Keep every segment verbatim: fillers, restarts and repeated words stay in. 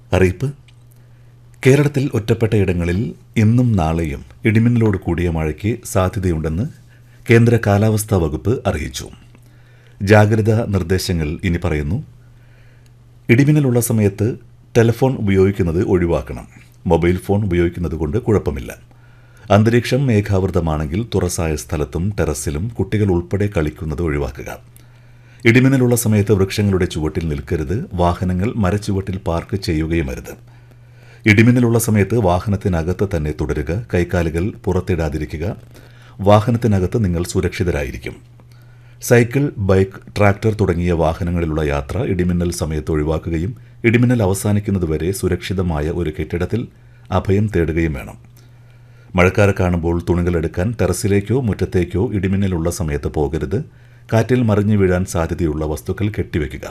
അറിയിപ്പ്. കേരളത്തിൽ ഒറ്റപ്പെട്ട ഇടങ്ങളിൽ ഇന്നും നാളെയും ഇടിമിന്നലോട് കൂടിയ മഴയ്ക്ക് സാധ്യതയുണ്ടെന്ന് കേന്ദ്ര കാലാവസ്ഥാ വകുപ്പ് അറിയിച്ചു. ജാഗ്രതാ നിർദ്ദേശങ്ങൾ ഇനി പറയുന്നു. ഇടിമിന്നലുള്ള സമയത്ത് ടെലിഫോൺ ഉപയോഗിക്കുന്നത് ഒഴിവാക്കണം. മൊബൈൽ ഫോൺ ഉപയോഗിക്കുന്നത് കൊണ്ട് കുഴപ്പമില്ല. അന്തരീക്ഷം മേഘാവൃതമാണെങ്കിൽ തുറസായ സ്ഥലത്തും ടെറസിലും കുട്ടികൾ ഉൾപ്പെടെ കളിക്കുന്നത് ഒഴിവാക്കുക. ഇടിമിന്നലുള്ള സമയത്ത് വൃക്ഷങ്ങളുടെ ചുവട്ടിൽ നിൽക്കരുത്. വാഹനങ്ങൾ മരച്ചുവട്ടിൽ പാർക്ക് ചെയ്യുകയുമരുത്. ഇടിമിന്നലുള്ള സമയത്ത് വാഹനത്തിനകത്ത് തന്നെ തുടരുക. കൈക്കാലുകൾ പുറത്തിടാതിരിക്കുക. വാഹനത്തിനകത്ത് നിങ്ങൾ സുരക്ഷിതരായിരിക്കും. സൈക്കിൾ, ബൈക്ക്, ട്രാക്ടർ തുടങ്ങിയ വാഹനങ്ങളിലുള്ള യാത്ര ഇടിമിന്നൽ സമയത്ത് ഒഴിവാക്കുകയും ഇടിമിന്നൽ അവസാനിക്കുന്നതുവരെ സുരക്ഷിതമായ ഒരു കെട്ടിടത്തിൽ അഭയം തേടുകയും വേണം. മഴക്കാറ് കാണുമ്പോൾ തുണികളെടുക്കാൻ ടെറസിലേക്കോ മുറ്റത്തേക്കോ ഇടിമിന്നലുള്ള സമയത്ത് പോകരുത്. കാറ്റിൽ മറിഞ്ഞു വീഴാൻ സാധ്യതയുള്ള വസ്തുക്കൾ കെട്ടിവെക്കുക.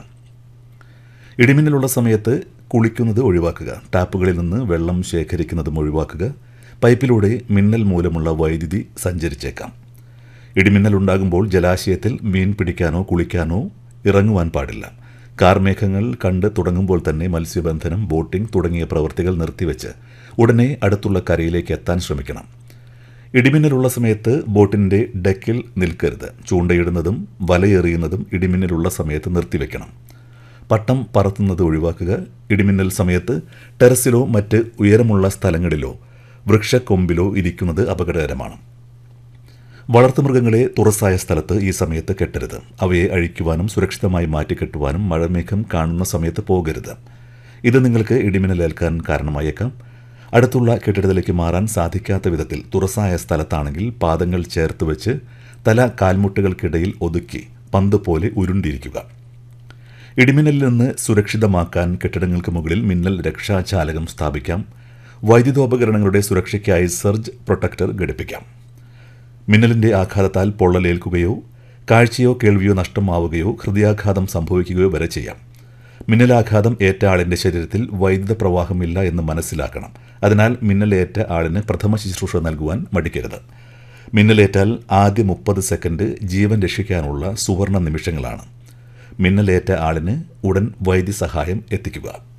ഇടിമിന്നലുള്ള സമയത്ത് കുളിക്കുന്നത് ഒഴിവാക്കുക. ടാപ്പുകളിൽ നിന്ന് വെള്ളം ശേഖരിക്കുന്നതും ഒഴിവാക്കുക. പൈപ്പിലൂടെ മിന്നൽ മൂലമുള്ള വൈദ്യുതി സഞ്ചരിച്ചേക്കാം. ഇടിമിന്നലുണ്ടാകുമ്പോൾ ജലാശയത്തിൽ മീൻ പിടിക്കാനോ കുളിക്കാനോ ഇറങ്ങുവാൻ പാടില്ല. കാർമേഘങ്ങൾ കണ്ട് തുടങ്ങുമ്പോൾ തന്നെ മത്സ്യബന്ധനം, ബോട്ടിംഗ് തുടങ്ങിയ പ്രവൃത്തികൾ നിർത്തിവെച്ച് ഉടനെ അടുത്തുള്ള കരയിലേക്ക് എത്താൻ ശ്രമിക്കണം. ഇടിമിന്നലുള്ള സമയത്ത് ബോട്ടിൻ്റെ ഡെക്കിൽ നിൽക്കരുത്. ചൂണ്ടയിടുന്നതും വലയെറിയുന്നതും ഇടിമിന്നലുള്ള സമയത്ത് നിർത്തിവെക്കണം. പട്ടം പറത്തുന്നത് ഒഴിവാക്കുക. ഇടിമിന്നൽ സമയത്ത് ടെറസിലോ മറ്റ് ഉയരമുള്ള സ്ഥലങ്ങളിലോ വൃക്ഷക്കൊമ്പിലോ ഇരിക്കുന്നത് അപകടകരമാണ്. വളർത്തുമൃഗങ്ങളെ തുറസായ സ്ഥലത്ത് ഈ സമയത്ത് കെട്ടരുത്. അവയെ അഴിക്കുവാനും സുരക്ഷിതമായി മാറ്റിക്കെട്ടുവാനും മഴമേഘം കാണുന്ന സമയത്ത് പോകരുത്. ഇത് നിങ്ങൾക്ക് ഇടിമിന്നലേൽക്കാൻ കാരണമായേക്കാം. അടുത്തുള്ള കെട്ടിടത്തിലേക്ക് മാറാൻ സാധിക്കാത്ത വിധത്തിൽ തുറസായ സ്ഥലത്താണെങ്കിൽ പാദങ്ങൾ ചേർത്ത് വെച്ച് തല കാൽമുട്ടുകൾക്കിടയിൽ ഒതുക്കി പന്ത് പോലെ ഉരുണ്ടിരിക്കുക. ഇടിമിന്നലിൽ നിന്ന് സുരക്ഷിതമാക്കാൻ കെട്ടിടങ്ങൾക്ക് മുകളിൽ മിന്നൽ രക്ഷാചാലകം സ്ഥാപിക്കാം. വൈദ്യുതോപകരണങ്ങളുടെ സുരക്ഷയ്ക്കായി സർജ് പ്രൊട്ടക്ടർ ഘടിപ്പിക്കാം. മിന്നലിൻ്റെ ആഘാതത്താൽ പൊള്ളലേൽക്കുകയോ കാഴ്ചയോ കേൾവിയോ നഷ്ടമാവുകയോ ഹൃദയാഘാതം സംഭവിക്കുകയോ വരെ ചെയ്യാം. മിന്നലാഘാതം ഏറ്റ ആളിൻ്റെ ശരീരത്തിൽ വൈദ്യുത പ്രവാഹമില്ല എന്ന് മനസ്സിലാക്കണം. അതിനാൽ മിന്നലേറ്റ ആളിന് പ്രഥമ ശുശ്രൂഷ നൽകുവാൻ മടിക്കരുത്. മിന്നലേറ്റാൽ ആദ്യ മുപ്പത് സെക്കൻഡ് ജീവൻ രക്ഷിക്കാനുള്ള സുവർണ നിമിഷങ്ങളാണ്. മിന്നലേറ്റ ആളിന് ഉടൻ വൈദ്യസഹായം എത്തിക്കുക.